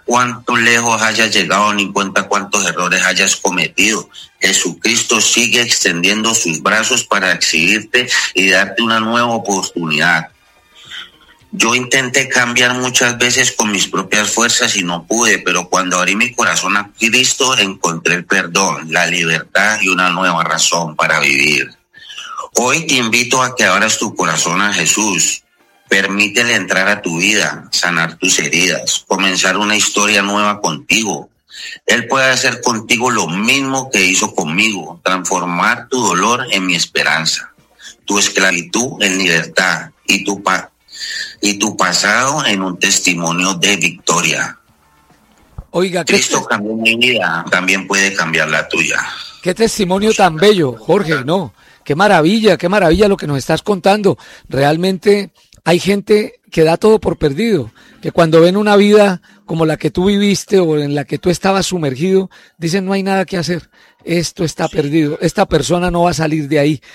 cuánto lejos hayas llegado, ni cuenta cuántos errores hayas cometido. Jesucristo sigue extendiendo sus brazos para exhibirte y darte una nueva oportunidad. Yo intenté cambiar muchas veces con mis propias fuerzas y no pude, pero cuando abrí mi corazón a Cristo encontré el perdón, la libertad y una nueva razón para vivir. Hoy te invito a que abras tu corazón a Jesús. Permítele entrar a tu vida, sanar tus heridas, comenzar una historia nueva contigo. Él puede hacer contigo lo mismo que hizo conmigo, transformar tu dolor en mi esperanza, tu esclavitud en libertad y tu pasado en un testimonio de victoria. Oiga, Cristo cambió mi vida, también puede cambiar la tuya. Qué testimonio tan bello, Jorge, ¿no? Qué maravilla lo que nos estás contando. Realmente hay gente que da todo por perdido, que cuando ven una vida como la que tú viviste o en la que tú estabas sumergido, dicen no hay nada que hacer, esto está perdido, esta persona no va a salir de ahí.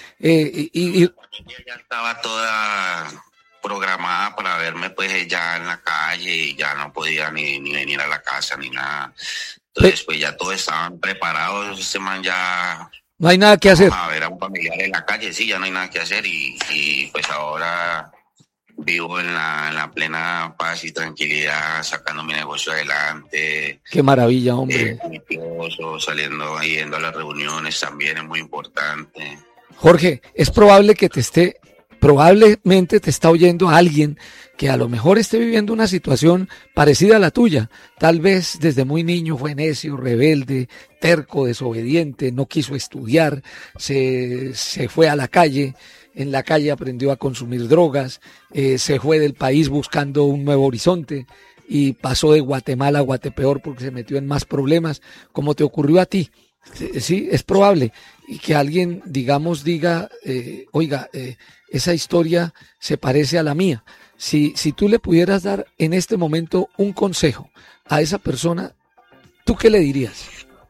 Ya estaba toda programada para verme pues ya en la calle y ya no podía ni venir a la casa ni nada. Entonces pues ya todos estaban preparados, este man ya... No hay nada que hacer. A ver a un familiar en la calle, sí, ya no hay nada que hacer y pues ahora vivo en la plena paz y tranquilidad, sacando mi negocio adelante. Qué maravilla, hombre. Saliendo y yendo a las reuniones también es muy importante. Jorge, es probable que probablemente te está oyendo alguien que a lo mejor esté viviendo una situación parecida a la tuya. Tal vez desde muy niño fue necio, rebelde, terco, desobediente, no quiso estudiar, se fue a la calle, en la calle aprendió a consumir drogas, se fue del país buscando un nuevo horizonte y pasó de Guatemala a Guatepeor porque se metió en más problemas, como te ocurrió a ti. Sí, es probable y que alguien, digamos, diga, oiga, esa historia se parece a la mía. Si tú le pudieras dar en este momento un consejo a esa persona, ¿tú qué le dirías?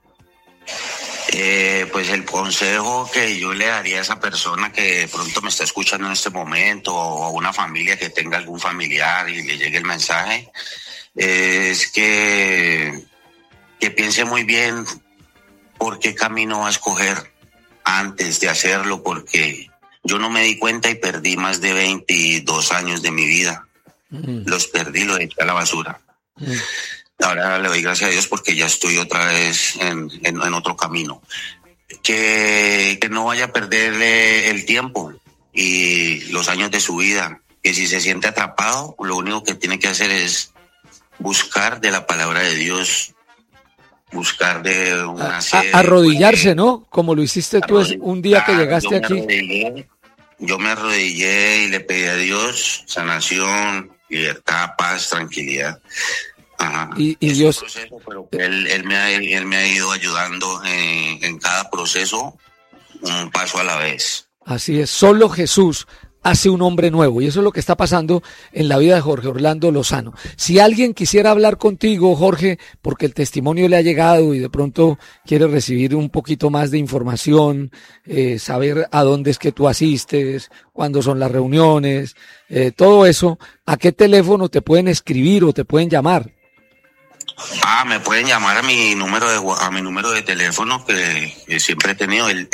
Pues el consejo que yo le daría a esa persona que de pronto me está escuchando en este momento o a una familia que tenga algún familiar y le llegue el mensaje, es que piense muy bien por qué camino va a escoger antes de hacerlo, porque yo no me di cuenta y perdí más de 22 años de mi vida. Los perdí, los eché a la basura. Ahora le doy gracias a Dios porque ya estoy otra vez en otro camino. Que no vaya a perderle el tiempo y los años de su vida. Que si se siente atrapado, lo único que tiene que hacer es buscar de la palabra de Dios, buscar de una serie... Arrodillarse, ¿no? Como lo hiciste tú un día que llegaste aquí. Yo me arrodillé y le pedí a Dios sanación, libertad, paz, tranquilidad. Ajá. Y Dios... proceso, pero él me ha ido ayudando en cada proceso, un paso a la vez. Así es, solo Jesús hace un hombre nuevo y eso es lo que está pasando en la vida de Jorge Orlando Lozano. Si alguien quisiera hablar contigo, Jorge, porque el testimonio le ha llegado y de pronto quiere recibir un poquito más de información, saber a dónde es que tú asistes, cuándo son las reuniones, todo eso, ¿a qué teléfono te pueden escribir o te pueden llamar? Me pueden llamar a mi número de teléfono que siempre he tenido, el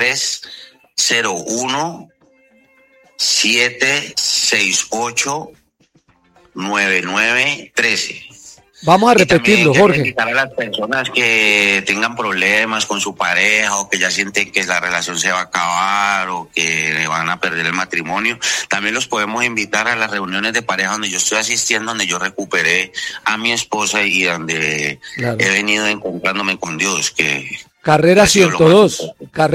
301 768 9913. Vamos a repetirlo, Jorge. Invitar a las personas que tengan problemas con su pareja o que ya sienten que la relación se va a acabar o que van a perder el matrimonio. También los podemos invitar a las reuniones de pareja donde yo estoy asistiendo, donde yo recuperé a mi esposa y donde he venido encontrándome con Dios. Carrera 102,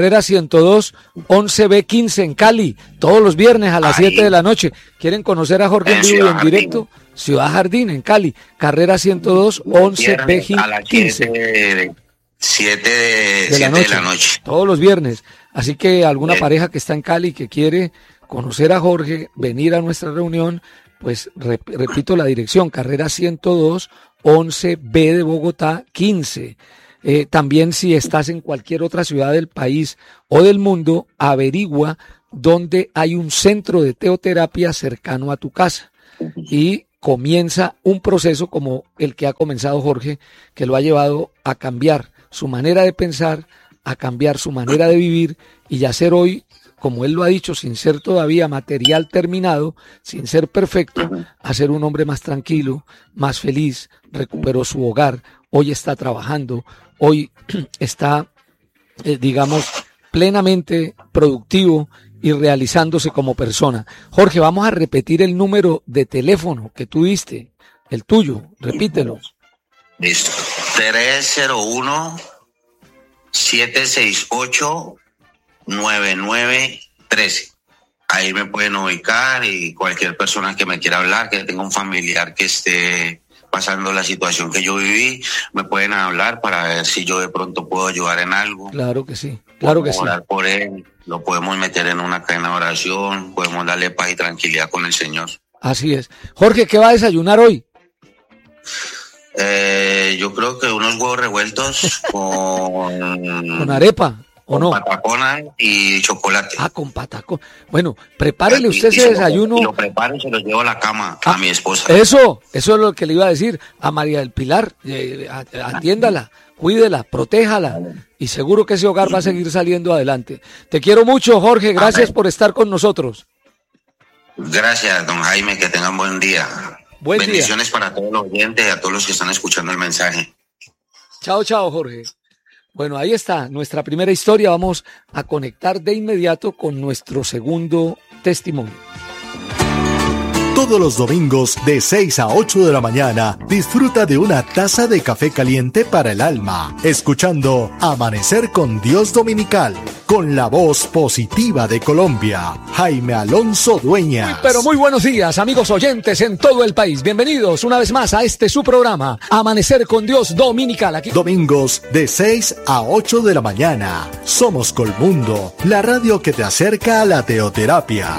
11B15 en Cali, todos los viernes a las 7 de la noche. ¿Quieren conocer a Jorge en vivo y en directo? Ciudad Jardín, en Cali, carrera 102, 11B15. 7 de la noche. Todos los viernes. Así que alguna pareja que está en Cali que quiere conocer a Jorge, venir a nuestra reunión, pues repito la dirección, carrera 102, 11B de Bogotá, 15. También si estás en cualquier otra ciudad del país o del mundo, averigua dónde hay un centro de teoterapia cercano a tu casa y comienza un proceso como el que ha comenzado Jorge, que lo ha llevado a cambiar su manera de pensar, a cambiar su manera de vivir y a ser hoy, como él lo ha dicho, sin ser todavía material terminado, sin ser perfecto, a ser un hombre más tranquilo, más feliz, recuperó su hogar, hoy está trabajando, hoy está, digamos, plenamente productivo y realizándose como persona. Jorge, vamos a repetir el número de teléfono que tú diste, el tuyo, repítelo. Listo. 301-768-9913. Ahí me pueden ubicar y cualquier persona que me quiera hablar, que tenga un familiar que esté pasando la situación que yo viví, me pueden hablar para ver si yo de pronto puedo ayudar en algo. Claro que sí, claro que sí. Orar por él, lo podemos meter en una cadena de oración, podemos darle paz y tranquilidad con el Señor. Así es. Jorge, ¿qué va a desayunar hoy? Yo creo que unos huevos revueltos con arepa. ¿O no? Patacona y chocolate. Con patacón. Bueno, prepárele usted ese desayuno. Y lo preparo y se lo llevo a la cama a mi esposa. Eso es lo que le iba a decir a María del Pilar. Atiéndala, cuídela, protéjala. Y seguro que ese hogar va a seguir saliendo adelante. Te quiero mucho, Jorge. Gracias por estar con nosotros. Gracias, don Jaime. Que tengan buen día. Bendiciones para todos los oyentes y a todos los que están escuchando el mensaje. Chao, Jorge. Bueno, ahí está nuestra primera historia. Vamos a conectar de inmediato con nuestro segundo testimonio. Todos los domingos de 6 a 8 de la mañana disfruta de una taza de café caliente para el alma, escuchando Amanecer con Dios Dominical, con la voz positiva de Colombia, Jaime Alonso Dueñas. Pero muy buenos días, amigos oyentes en todo el país. Bienvenidos una vez más a su programa, Amanecer con Dios Dominical. Aquí. Domingos de 6 a 8 de la mañana. Somos Colmundo, la radio que te acerca a la teoterapia.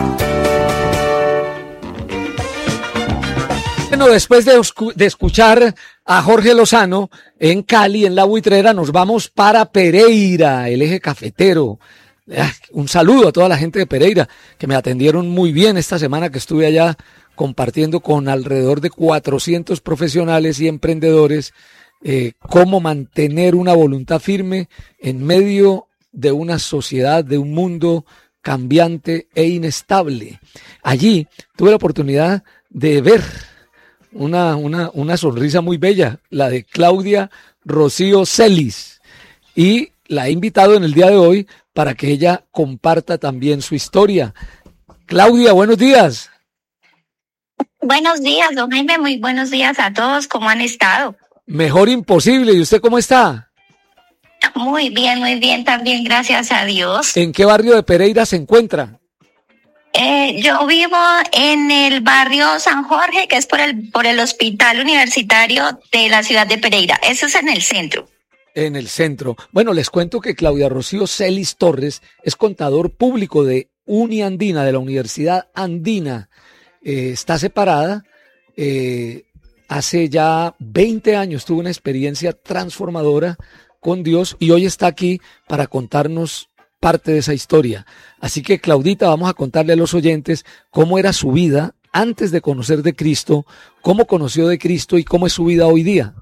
Bueno, después de escuchar a Jorge Lozano en Cali, en La Buitrera, nos vamos para Pereira, el eje cafetero. Un saludo a toda la gente de Pereira, que me atendieron muy bien esta semana que estuve allá compartiendo con alrededor de 400 profesionales y emprendedores cómo mantener una voluntad firme en medio de una sociedad, de un mundo cambiante e inestable. Allí tuve la oportunidad de ver una sonrisa muy bella, la de Claudia Rocío Celis, y la he invitado en el día de hoy para que ella comparta también su historia. Claudia, buenos días. Buenos días, don Jaime, muy buenos días a todos, ¿cómo han estado? Mejor imposible, ¿y usted cómo está? Muy bien, también, gracias a Dios. ¿En qué barrio de Pereira se encuentra? Yo vivo en el barrio San Jorge, que es por el hospital universitario de la ciudad de Pereira. Eso es en el centro. En el centro. Bueno, les cuento que Claudia Rocío Celis Torres es contador público de Uniandina, de la Universidad Andina. Está separada. Hace ya 20 años tuvo una experiencia transformadora con Dios y hoy está aquí para contarnos parte de esa historia. Así que, Claudita, vamos a contarle a los oyentes cómo era su vida antes de conocer de Cristo, cómo conoció de Cristo y cómo es su vida hoy día.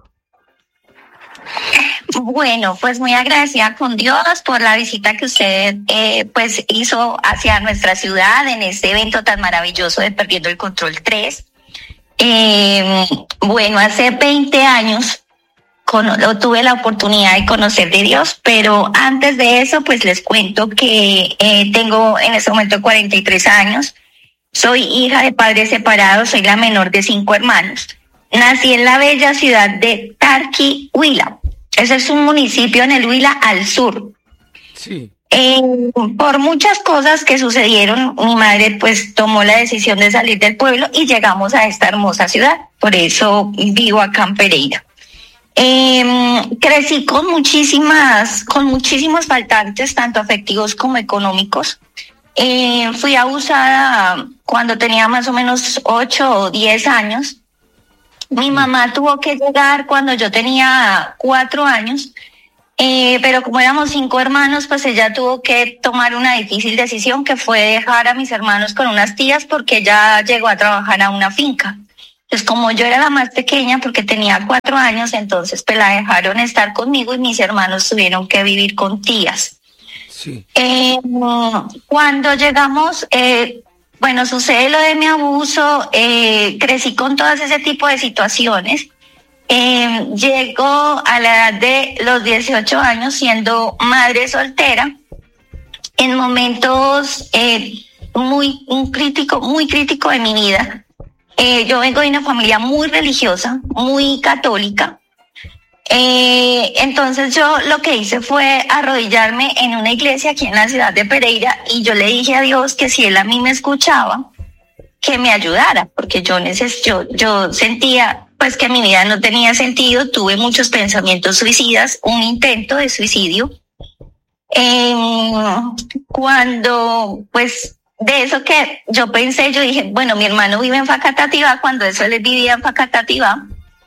Bueno, pues muy agradecida con Dios por la visita que usted pues hizo hacia nuestra ciudad en este evento tan maravilloso de Perdiendo el Control 3. Bueno, hace 20 años tuve la oportunidad de conocer de Dios, pero antes de eso, pues les cuento que tengo en este momento 43 años, soy hija de padres separados, soy la menor de 5 hermanos. Nací en la bella ciudad de Tarqui, Huila. Ese es un municipio en el Huila al sur. Sí. Por muchas cosas que sucedieron, mi madre pues tomó la decisión de salir del pueblo y llegamos a esta hermosa ciudad. Por eso vivo acá en Pereira. Crecí con muchísimos faltantes, tanto afectivos como económicos. Fui abusada cuando tenía más o menos 8 o 10 años. Mi mamá tuvo que llegar cuando yo tenía 4 años, pero como éramos 5 hermanos, pues ella tuvo que tomar una difícil decisión que fue dejar a mis hermanos con unas tías porque ella llegó a trabajar a una finca. Pues como yo era la más pequeña porque tenía 4 años, entonces pues la dejaron estar conmigo y mis hermanos tuvieron que vivir con tías. Sí. Cuando llegamos, bueno, sucede lo de mi abuso, crecí con todas ese tipo de situaciones. Llego a la edad de los 18 años siendo madre soltera, en momentos muy crítico de mi vida. Yo vengo de una familia muy religiosa, muy católica. Entonces yo lo que hice fue arrodillarme en una iglesia aquí en la ciudad de Pereira y yo le dije a Dios que si Él a mí me escuchaba, que me ayudara, porque yo sentía pues que mi vida no tenía sentido, tuve muchos pensamientos suicidas, un intento de suicidio. Cuando pues de eso que yo pensé, yo dije, bueno, mi hermano vive en Facatativá, cuando eso él vivía en Facatativá,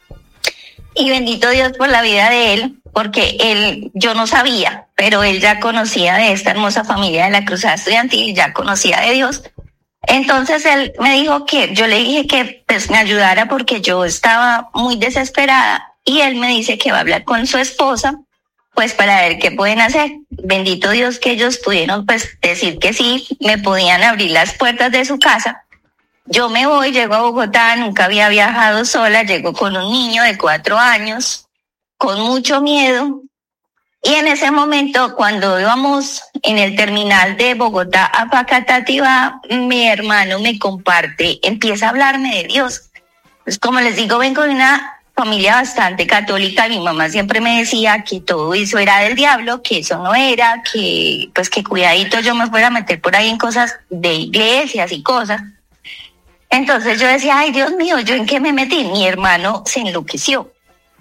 y bendito Dios por la vida de él, porque yo no sabía, pero él ya conocía de esta hermosa familia de la Cruzada Estudiantil, ya conocía de Dios. Entonces él me dijo yo le dije que pues me ayudara porque yo estaba muy desesperada, y él me dice que va a hablar con su esposa, pues para ver qué pueden hacer. Bendito Dios que ellos pudieron pues decir que sí, me podían abrir las puertas de su casa. Yo me voy, llego a Bogotá, nunca había viajado sola, llego con un niño de 4 años, con mucho miedo. Y en ese momento, cuando íbamos en el terminal de Bogotá a Facatativá, mi hermano me comparte, empieza a hablarme de Dios. Pues como les digo, vengo de una familia bastante católica. Mi mamá siempre me decía que todo eso era del diablo, que eso no era, que pues que cuidadito yo me fuera a meter por ahí en cosas de iglesias y cosas. Entonces yo decía, ay Dios mío, ¿yo en qué me metí? Mi hermano se enloqueció.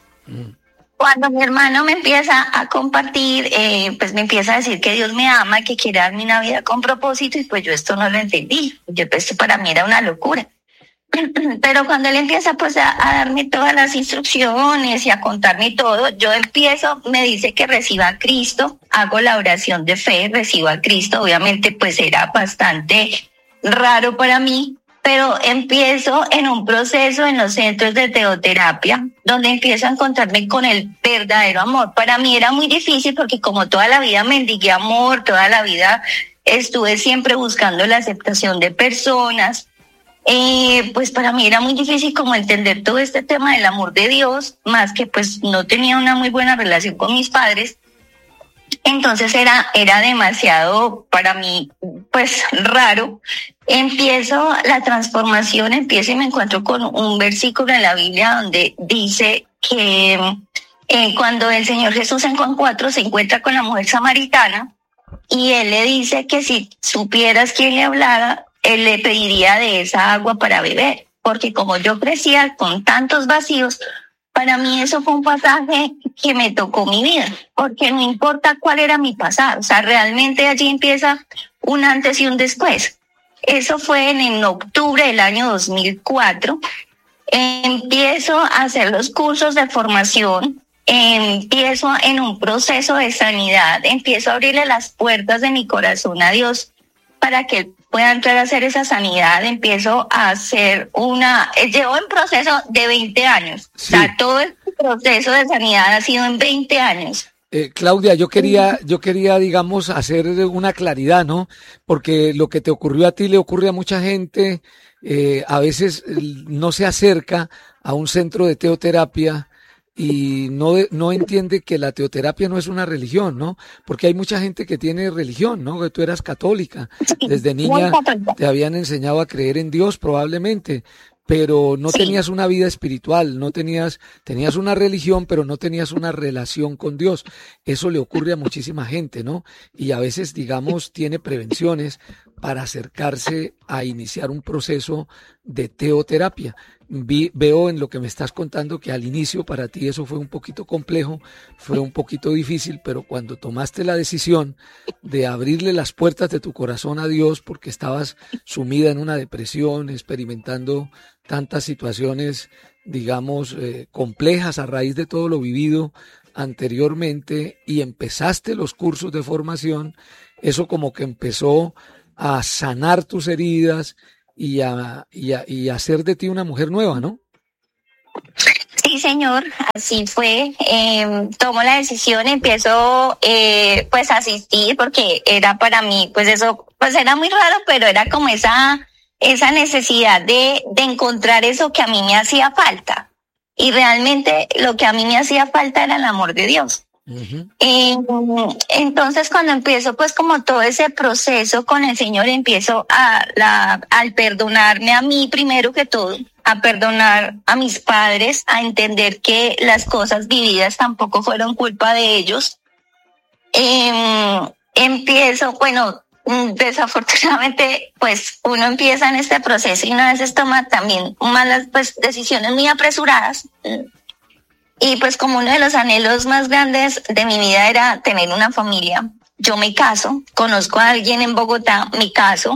Cuando mi hermano me empieza a compartir, pues me empieza a decir que Dios me ama, que quiere darme una vida con propósito, y pues yo esto no lo entendí. Yo pues para mí era una locura. Pero cuando él empieza pues a darme todas las instrucciones y a contarme todo, yo empiezo, me dice que reciba a Cristo, hago la oración de fe, recibo a Cristo. Obviamente pues era bastante raro para mí, pero empiezo en un proceso en los centros de teoterapia, donde empiezo a encontrarme con el verdadero amor. Para mí era muy difícil porque como toda la vida mendigué amor, toda la vida estuve siempre buscando la aceptación de personas, pues para mí era muy difícil como entender todo este tema del amor de Dios, más que pues no tenía una muy buena relación con mis padres. Entonces era demasiado para mí pues raro. Empiezo la transformación, empiezo y me encuentro con un versículo en la Biblia donde dice que cuando el Señor Jesús en Juan 4 se encuentra con la mujer samaritana y él le dice que si supieras quién le hablara, él le pediría de esa agua para beber, porque como yo crecía con tantos vacíos, para mí eso fue un pasaje que me tocó mi vida, porque no importa cuál era mi pasado, o sea, realmente allí empieza un antes y un después. Eso fue en octubre del año 2004. Empiezo a hacer los cursos de formación, empiezo en un proceso de sanidad, empiezo a abrirle las puertas de mi corazón a Dios para que Él pueda entrar a hacer esa sanidad. Empiezo a hacer llevo en proceso de 20 años. Sí. O sea, todo el proceso de sanidad ha sido en 20 años. Claudia, yo quería, digamos, hacer una claridad, ¿no? Porque lo que te ocurrió a ti le ocurre a mucha gente, a veces no se acerca a un centro de teoterapia y no entiende que la teoterapia no es una religión, ¿no? Porque hay mucha gente que tiene religión, ¿no? Que tú eras católica, desde niña te habían enseñado a creer en Dios probablemente, pero no tenías una vida espiritual, tenías una religión, pero no tenías una relación con Dios. Eso le ocurre a muchísima gente, ¿no? Y a veces, digamos, tiene prevenciones para acercarse a iniciar un proceso de teoterapia. Veo en lo que me estás contando que al inicio para ti eso fue un poquito complejo, fue un poquito difícil, pero cuando tomaste la decisión de abrirle las puertas de tu corazón a Dios porque estabas sumida en una depresión, experimentando tantas situaciones, digamos, complejas a raíz de todo lo vivido anteriormente y empezaste los cursos de formación, eso como que empezó a sanar tus heridas y a hacer de ti una mujer nueva, ¿no? Sí, señor, así fue. Tomo la decisión, empiezo pues a asistir porque era para mí, pues eso, pues era muy raro, pero era como esa necesidad de encontrar eso que a mí me hacía falta. Y realmente lo que a mí me hacía falta era el amor de Dios. Ujú. Entonces cuando empiezo pues como todo ese proceso con el Señor, empiezo al perdonarme a mí primero que todo, a perdonar a mis padres, a entender que las cosas vividas tampoco fueron culpa de ellos. Empiezo, bueno, desafortunadamente pues uno empieza en este proceso y una a veces toma también malas pues decisiones muy apresuradas. Y pues como uno de los anhelos más grandes de mi vida era tener una familia, yo me caso, conozco a alguien en Bogotá, me caso,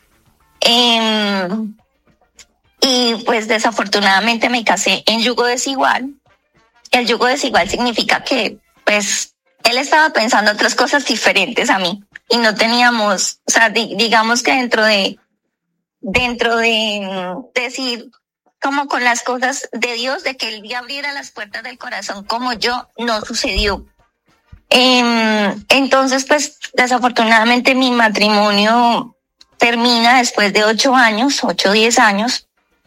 y pues desafortunadamente me casé en yugo desigual. El yugo desigual significa que pues él estaba pensando otras cosas diferentes a mí y no teníamos, o sea, digamos que dentro de decir como con las cosas de Dios, de que Él ya abriera las puertas del corazón como yo, no sucedió. Entonces, pues, desafortunadamente mi matrimonio termina después de 8 o 10 años.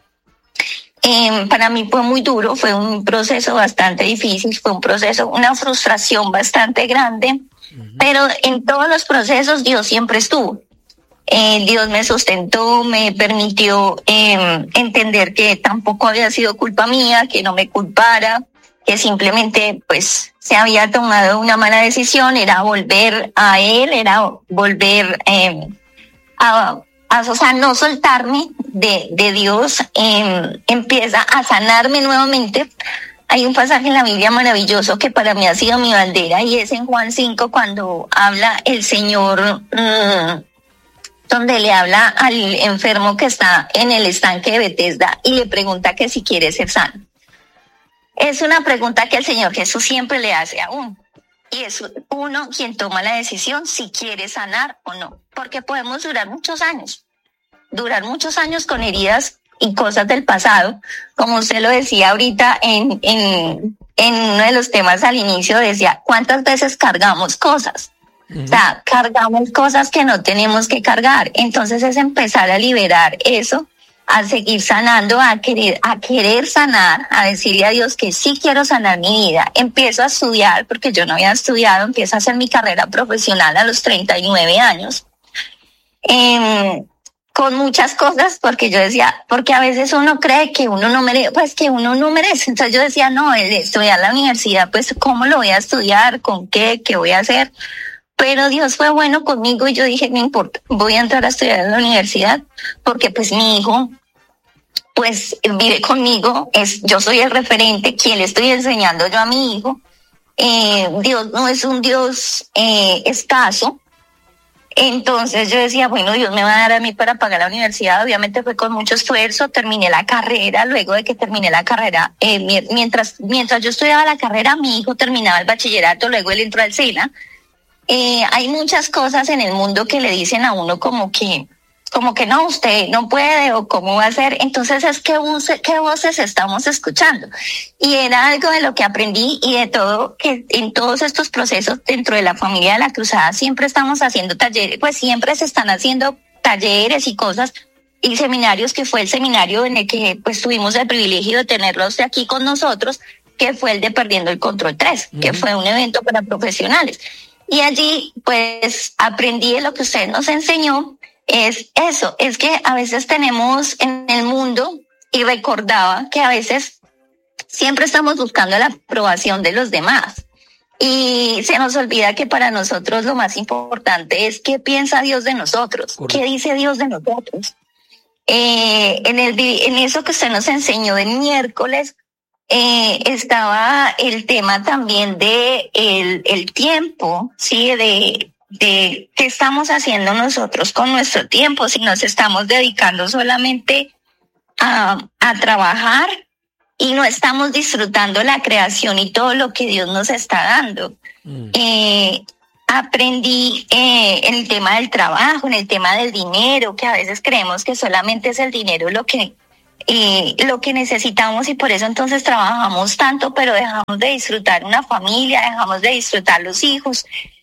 Para mí fue muy duro, fue un proceso bastante difícil, fue un proceso, una frustración bastante grande, pero en todos los procesos Dios siempre estuvo. Dios me sustentó, me permitió entender que tampoco había sido culpa mía, que no me culpara, que simplemente pues se había tomado una mala decisión, era volver a Él, era volver o sea, no soltarme de Dios, empieza a sanarme nuevamente. Hay un pasaje en la Biblia maravilloso que para mí ha sido mi bandera y es en Juan 5 cuando habla el Señor, donde le habla al enfermo que está en el estanque de Betesda y le pregunta que si quiere ser sano. Es una pregunta que el Señor Jesús siempre le hace a uno. Y es uno quien toma la decisión si quiere sanar o no. Porque podemos durar muchos años con heridas y cosas del pasado. Como usted lo decía ahorita en uno de los temas al inicio, decía, ¿cuántas veces cargamos cosas? O sea, cargamos cosas que no tenemos que cargar. Entonces es empezar a liberar eso, a seguir sanando, a querer sanar, a decirle a Dios que sí quiero sanar mi vida. Empiezo a estudiar, porque yo no había estudiado, empiezo a hacer mi carrera profesional a los 39 años. Con muchas cosas, porque yo decía, porque a veces uno cree que uno no merece, pues que uno no merece. Entonces yo decía, no, estudiar la universidad, pues ¿cómo lo voy a estudiar? ¿Con qué? ¿Qué voy a hacer? Pero Dios fue bueno conmigo y yo dije, no importa, voy a entrar a estudiar en la universidad porque pues mi hijo pues vive conmigo, yo soy el referente, quien le estoy enseñando yo a mi hijo. Dios no es un Dios escaso. Entonces yo decía, bueno, Dios me va a dar a mí para pagar la universidad. Obviamente fue con mucho esfuerzo, terminé la carrera. Luego de que terminé la carrera, mientras yo estudiaba la carrera, mi hijo terminaba el bachillerato, luego él entró al SENA. Hay muchas cosas en el mundo que le dicen a uno como que no, usted no puede o cómo va a ser. Entonces es qué voces estamos escuchando. Y era algo de lo que aprendí y de todo, que en todos estos procesos dentro de la familia de la Cruzada siempre estamos haciendo talleres, pues siempre se están haciendo talleres y cosas y seminarios, que fue el seminario en el que pues tuvimos el privilegio de tenerlos de aquí con nosotros, que fue el de Perdiendo el Control 3, que fue un evento para profesionales. Y allí, pues, aprendí de lo que usted nos enseñó, es eso, es que a veces tenemos en el mundo, y recordaba que a veces siempre estamos buscando la aprobación de los demás. Y se nos olvida que para nosotros lo más importante es qué piensa Dios de nosotros, qué dice Dios de nosotros. En eso que usted nos enseñó del miércoles, estaba el tema también de el tiempo, sí, de qué estamos haciendo nosotros con nuestro tiempo, si nos estamos dedicando solamente a trabajar y no estamos disfrutando la creación y todo lo que Dios nos está dando. Aprendí en el tema del trabajo, en el tema del dinero, que a veces creemos que solamente es el dinero lo que lo que necesitamos, y por eso entonces trabajamos tanto, pero dejamos de disfrutar una familia, dejamos de disfrutar los hijos.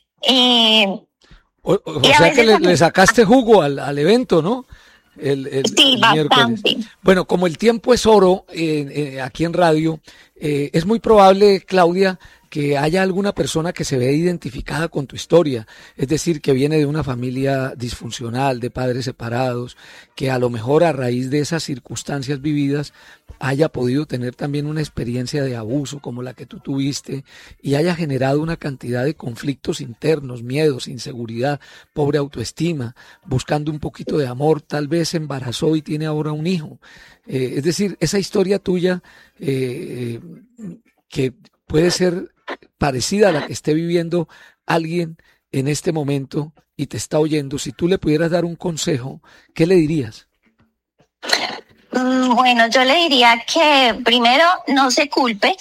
O sea que le sacaste jugo al evento, ¿no? Sí, el bastante. Bueno, como el tiempo es oro aquí en radio, es muy probable, Claudia, que haya alguna persona que se vea identificada con tu historia, es decir, que viene de una familia disfuncional, de padres separados, que a lo mejor a raíz de esas circunstancias vividas haya podido tener también una experiencia de abuso como la que tú tuviste y haya generado una cantidad de conflictos internos, miedos, inseguridad, pobre autoestima, buscando un poquito de amor, tal vez se embarazó y tiene ahora un hijo. Es decir, esa historia tuya que puede ser parecida a la que esté viviendo alguien en este momento y te está oyendo, si tú le pudieras dar un consejo, ¿qué le dirías? Bueno, yo le diría que primero no se culpe,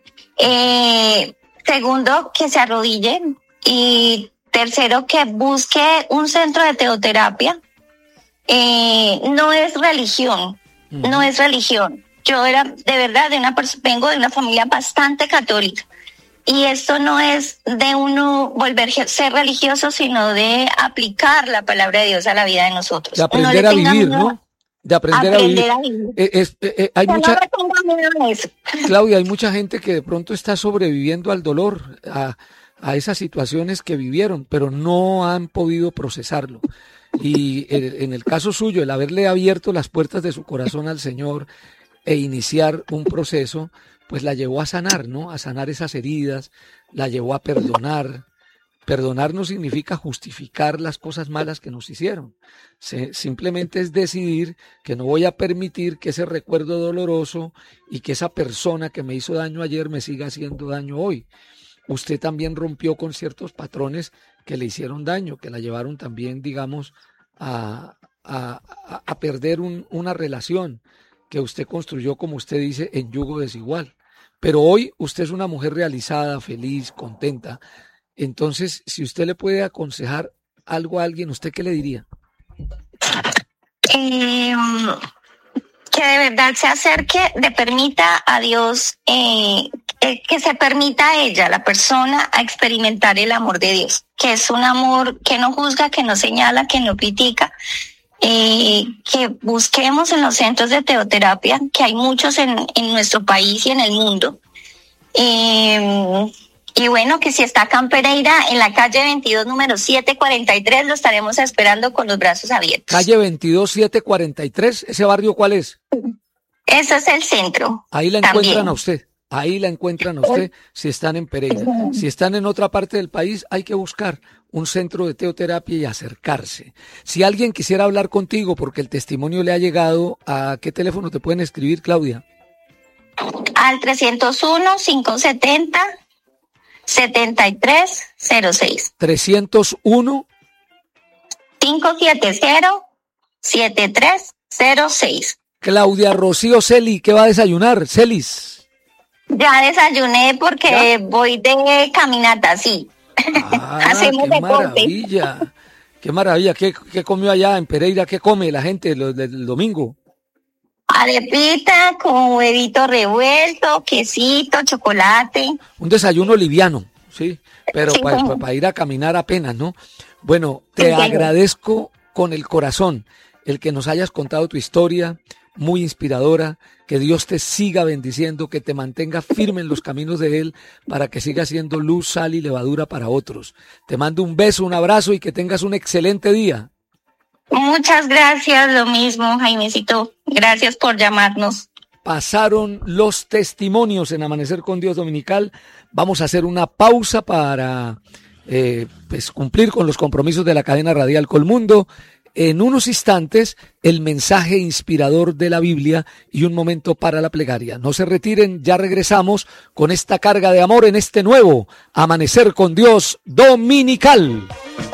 segundo que se arrodille y tercero que busque un centro de teoterapia. No es religión, no es religión. Yo era de verdad vengo de una familia bastante católica. Y esto no es de uno ser religioso, sino de aplicar la palabra de Dios a la vida de nosotros. De aprender a vivir, ¿no? De aprender a vivir. Hay mucha, Claudia, hay mucha gente que de pronto está sobreviviendo al dolor, a esas situaciones que vivieron, pero no han podido procesarlo. Y en el caso suyo, el haberle abierto las puertas de su corazón al Señor e iniciar un proceso, pues la llevó a sanar, ¿no? A sanar esas heridas, la llevó a perdonar. Perdonar no significa justificar las cosas malas que nos hicieron. Simplemente es decidir que no voy a permitir que ese recuerdo doloroso y que esa persona que me hizo daño ayer me siga haciendo daño hoy. Usted también rompió con ciertos patrones que le hicieron daño, que la llevaron también, digamos, a perder una relación que usted construyó, como usted dice, en yugo desigual. Pero hoy usted es una mujer realizada, feliz, contenta. Entonces, si usted le puede aconsejar algo a alguien, ¿usted qué le diría? Que de verdad se acerque, le permita a Dios, que se permita a ella, la persona, a experimentar el amor de Dios, que es un amor que no juzga, que no señala, que no critica. Que busquemos en los centros de teoterapia, que hay muchos en nuestro país y en el mundo. Y bueno, que si está acá en Pereira, en la calle 22, número 743, lo estaremos esperando con los brazos abiertos. Calle 22, 743, ¿ese barrio cuál es? Ese es el centro. Ahí la encuentran a usted. Ahí la encuentran a usted si están en Pereira. Si están en otra parte del país, hay que buscar un centro de teoterapia y acercarse. Si alguien quisiera hablar contigo porque el testimonio le ha llegado, ¿a qué teléfono te pueden escribir, Claudia? Al 301-570-7306. 301 570-7306. Claudia Rocío Celi, ¿qué va a desayunar? Celis. Ya desayuné porque voy de caminata, sí. Hacemos qué deporte. Maravilla, qué maravilla. ¿Qué comió allá en Pereira? ¿Qué come la gente del domingo? Arepita con huevito revuelto, quesito, chocolate. Un desayuno liviano, sí, pero Sí, para ir a caminar apenas, ¿no? Bueno, te agradezco con el corazón el que nos hayas contado tu historia, muy inspiradora, que Dios te siga bendiciendo, que te mantenga firme en los caminos de Él para que siga siendo luz, sal y levadura para otros. Te mando un beso, un abrazo y que tengas un excelente día. Muchas gracias, lo mismo, Jaimecito. Gracias por llamarnos. Pasaron los testimonios en Amanecer con Dios Dominical. Vamos a hacer una pausa para cumplir con los compromisos de la cadena radial Colmundo. En unos instantes, el mensaje inspirador de la Biblia y un momento para la plegaria. No se retiren, ya regresamos con esta carga de amor en este nuevo Amanecer con Dios Dominical.